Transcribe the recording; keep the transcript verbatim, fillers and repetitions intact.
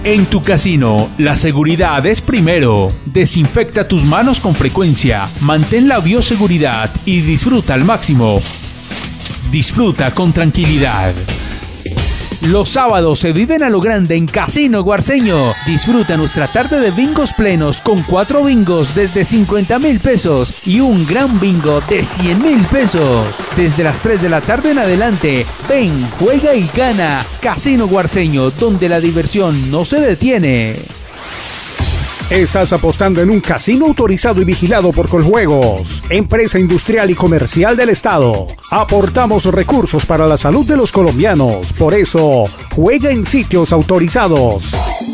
En tu casino, la seguridad es primero. Desinfecta tus manos con frecuencia, mantén la bioseguridad y disfruta al máximo. Disfruta con tranquilidad. Los sábados se viven a lo grande en Casino Guarceño. Disfruta nuestra tarde de bingos plenos con cuatro bingos desde cincuenta mil pesos y un gran bingo de cien mil pesos. Desde las tres de la tarde en adelante, ven, juega y gana. Casino Guarceño, donde la diversión no se detiene. Estás apostando en un casino autorizado y vigilado por Coljuegos, empresa industrial y comercial del Estado. Aportamos recursos para la salud de los colombianos. Por eso, juega en sitios autorizados.